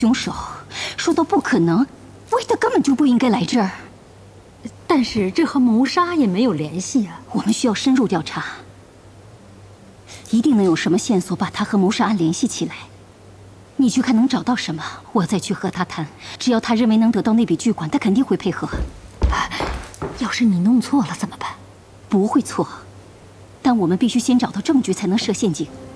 凶手，说到不可能，魏德根本就不应该来这儿。 但是这和谋杀也没有联系啊。 我们需要深入调查，一定能有什么线索把他和谋杀案联系起来。你去看能找到什么，我再去和他谈。只要他认为能得到那笔巨款，他肯定会配合。 要是你弄错了怎么办？ 不会错，但我们必须先找到证据，才能设陷阱。